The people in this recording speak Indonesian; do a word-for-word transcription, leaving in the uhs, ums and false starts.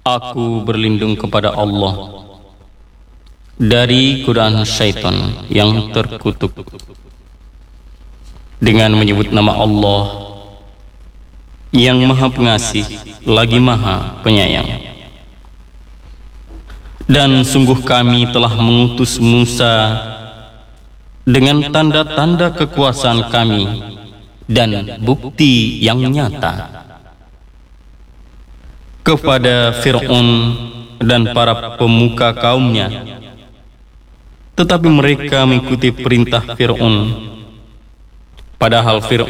Aku berlindung kepada Allah dari godaan syaitan yang terkutuk, dengan menyebut nama Allah yang Maha Pengasih lagi Maha Penyayang. Dan sungguh kami telah mengutus Musa dengan tanda-tanda kekuasaan kami dan bukti yang nyata kepada Fir'aun dan para pemuka kaumnya, tetapi mereka mengikuti perintah Fir'aun, padahal Fir'aun